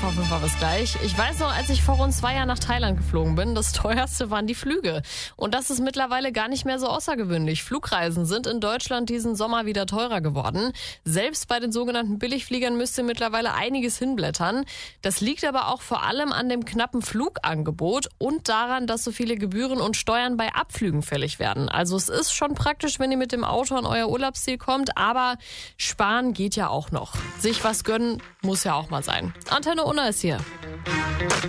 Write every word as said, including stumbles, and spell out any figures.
auf jeden Fall bis gleich. Ich weiß noch, als ich vor rund zwei Jahren nach Thailand geflogen bin, das teuerste waren die Flüge. Und das ist mittlerweile gar nicht mehr so außergewöhnlich. Flugreisen sind in Deutschland diesen Sommer wieder teurer geworden. Selbst bei den sogenannten Billigfliegern müsst ihr mittlerweile einiges hinblättern. Das liegt aber auch vor allem an dem knappen Flugangebot und daran, dass so viele Gebühren und Steuern bei Abflügen fällig werden. Also es ist schon praktisch, wenn ihr mit dem Auto an euer Urlaubsziel kommt, aber sparen geht ja auch noch. Sich was gönnen muss ja auch mal sein. Antenne Unna ist hier.